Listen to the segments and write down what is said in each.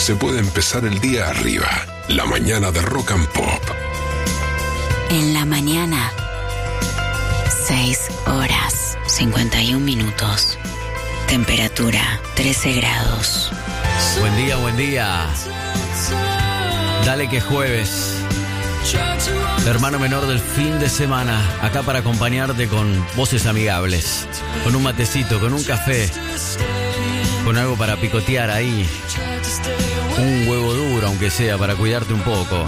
se puede empezar el día arriba. La mañana de Rock and Pop. En la mañana, 6 horas, 51 minutos. Temperatura, 13 grados. Buen día, buen día. Dale que es jueves. El hermano menor del fin de semana, acá para acompañarte con voces amigables, con un matecito, con un café, con algo para picotear ahí, un huevo duro aunque sea, para cuidarte un poco.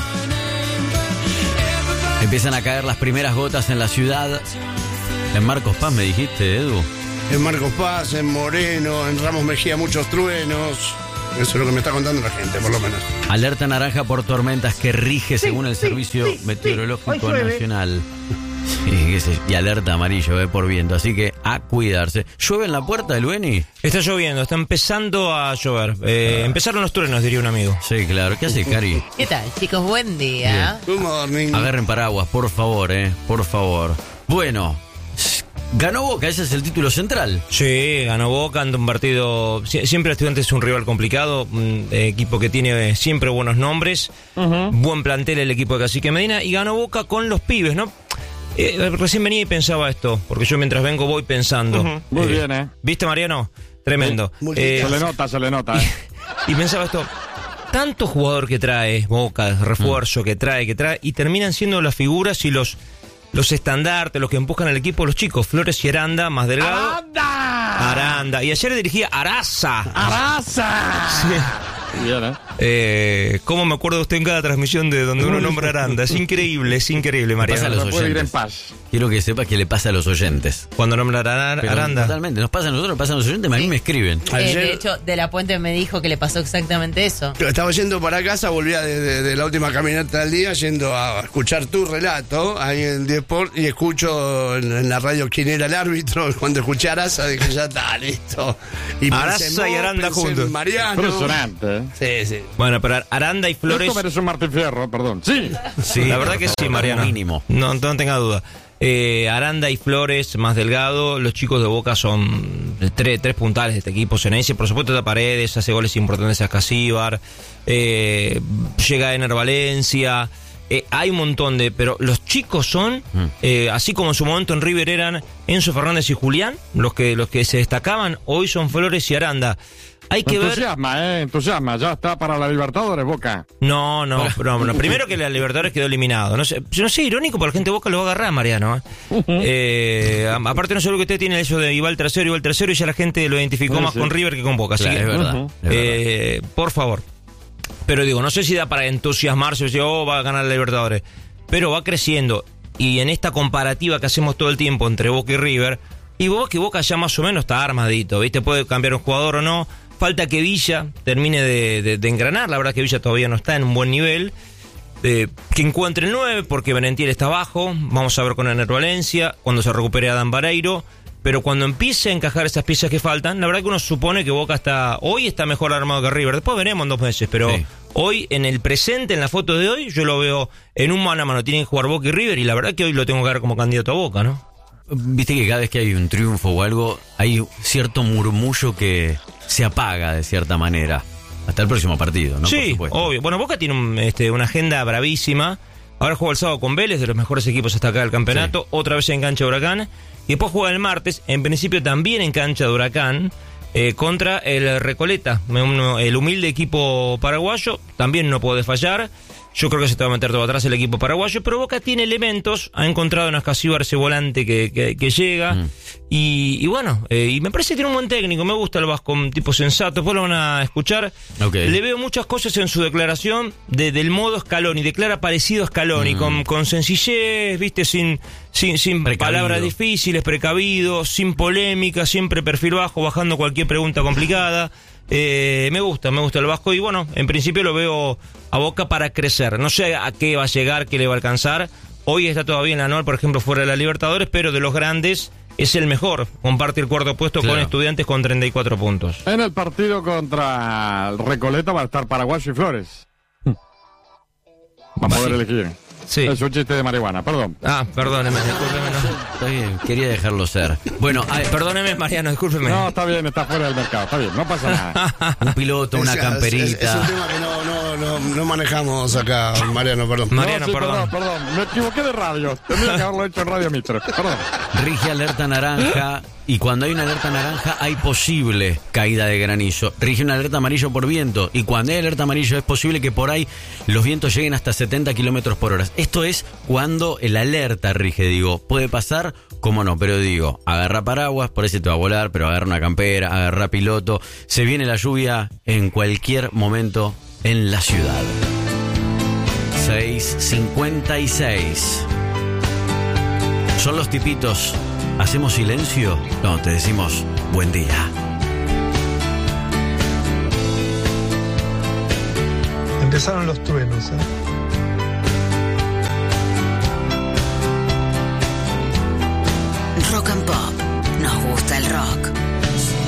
Empiezan a caer las primeras gotas en la ciudad. En Marcos Paz me dijiste, Edu. En Marcos Paz, en Moreno, en Ramos Mejía, muchos truenos. Eso es lo que me está contando la gente, por lo menos. Alerta naranja por tormentas que rige según el Servicio Meteorológico Nacional. Y alerta amarillo por viento, así que a cuidarse. ¿Llueve en la puerta del Beni? Está lloviendo, está empezando a llover. Empezaron los truenos, diría un amigo. Sí, claro. ¿Qué hace, Cari? ¿Qué tal, chicos? Buen día. Good morning. Agarren paraguas, por favor, por favor. Bueno, ganó Boca, ese es el título central. Sí, ganó Boca ante un partido. Siempre Estudiantes es un rival complicado, un equipo que tiene siempre buenos nombres, buen plantel el equipo de Cacique Medina, y ganó Boca con los pibes, ¿no? Recién venía y pensaba esto, porque yo mientras vengo voy pensando. Muy bien, ¿Viste, Mariano? Tremendo. Se le nota. Y pensaba esto, tanto jugador que trae Boca, refuerzo que trae, y terminan siendo las figuras y los estandartes, los que empujan al equipo, los chicos, Flores y Aranda, más delgado. ¡Aranda! Y ayer dirigía Araza. Sí. Bien, ¿Cómo me acuerdo de usted en cada transmisión de donde uno nombra Aranda? Es increíble, Mariano. Pasa a los puede ir en oyentes. paz. Quiero que sepas que le pasa a los oyentes. Cuando nombra Aranda. Totalmente, nos pasa a nosotros, nos pasa a los oyentes, a mí me escriben. De hecho, De La Puente me dijo que le pasó exactamente eso. Estaba yendo para casa, volvía de la última caminata del día, yendo a escuchar tu relato ahí en Desport, y escucho en la radio quién era el árbitro. Cuando escuché a Araza, dije, ya está, listo. Y Araza y Aranda juntos. Mariano. Impresionante. Sí. Bueno, pero Aranda y Flores. Esto merece un Martín Fierro, perdón. Sí. La verdad que sí, Mariano. Mínimo. No tenga duda. Aranda y Flores, más delgado. Los chicos de Boca son tres puntales de este equipo. Senense, por supuesto, de Paredes, hace goles importantes a Casíbar. Llega Ener Valencia. Hay un montón pero los chicos son, así como en su momento en River eran Enzo Fernández y Julián, los que se destacaban, hoy son Flores y Aranda. Hay que entusiasma, ya está para la Libertadores, Boca. No. Primero que la Libertadores quedó eliminado. No sé, irónico, porque la gente de Boca lo va a agarrar, Mariano. Aparte, no sé lo que usted tiene eso de Iba el tercero, y ya la gente lo identificó más con River que con Boca. Así Claro, que, es verdad. Por favor. Pero digo, no sé si da para entusiasmarse o decir, va a ganar la Libertadores. Pero va creciendo. Y en esta comparativa que hacemos todo el tiempo entre Boca y River, y Boca ya más o menos está armadito, ¿viste? Puede cambiar un jugador o no. Falta que Villa termine de engranar. La verdad que Villa todavía no está en un buen nivel. Que encuentre el 9, porque Benentiel está abajo. Vamos a ver con Ener Valencia, cuando se recupere Adán Vareiro. Pero cuando empiece a encajar esas piezas que faltan, la verdad que uno supone que Boca hoy está mejor armado que River. Después veremos en 2 meses, pero sí. Hoy, en el presente, en la foto de hoy, yo lo veo en un mano a mano. Tienen que jugar Boca y River, y la verdad que hoy lo tengo que ver como candidato a Boca, ¿no? Viste que cada vez que hay un triunfo o algo, hay cierto murmullo que se apaga de cierta manera. Hasta el próximo partido, ¿no? Sí, por supuesto. Obvio. Bueno, Boca tiene una agenda bravísima. Ahora juega el sábado con Vélez, de los mejores equipos hasta acá del campeonato. Sí. Otra vez en cancha de Huracán. Y después juega el martes, en principio también en cancha de Huracán, contra el Recoleta, el humilde equipo paraguayo. También no puede fallar. Yo creo que se te va a meter todo atrás el equipo paraguayo, pero Boca tiene elementos, ha encontrado en Ascasíbar ese volante que llega, y bueno, y me parece que tiene un buen técnico, me gusta el Vasco, un tipo sensato, después lo van a escuchar. Okay. Le veo muchas cosas en su declaración del modo Scaloni, declara parecido a Scaloni, con sencillez, viste, sin palabras difíciles, precavido, sin polémica, siempre perfil bajo, bajando cualquier pregunta complicada. Me gusta el Vasco, y bueno, en principio lo veo a Boca para crecer. No sé a qué va a llegar, qué le va a alcanzar. Hoy está todavía en la anual, por ejemplo, fuera de la Libertadores, pero de los grandes es el mejor. Comparte el cuarto puesto con Estudiantes con 34 puntos. En el partido contra el Recoleta va a estar Paraguayo y Flores. Va a poder elegir. Sí. Es un chiste de marihuana, perdón. Perdóneme, discúlpeme. Está bien, quería dejarlo ser. Bueno, Perdóneme, Mariano, discúlpeme. No, está bien, está fuera del mercado, está bien, no pasa nada. un piloto, una camperita. Es un tema que no manejamos acá, Mariano, perdón. Mariano, No, sí, perdón. perdón, me equivoqué de radio. Tendría que haberlo hecho en Radio Mitre, perdón. Rige alerta naranja y cuando hay una alerta naranja hay posible caída de granizo. Rige una alerta amarillo por viento y cuando hay alerta amarillo es posible que por ahí los vientos lleguen hasta 70 kilómetros por hora. Esto es cuando el alerta rige, digo. Puede pasar, cómo no, pero digo, agarra paraguas, por eso te va a volar, pero agarra una campera, agarra piloto. Se viene la lluvia en cualquier momento en la ciudad. 6:56. Son los tipitos. ¿Hacemos silencio? No, te decimos buen día. Empezaron los truenos, Rock and Pop. Nos gusta el rock.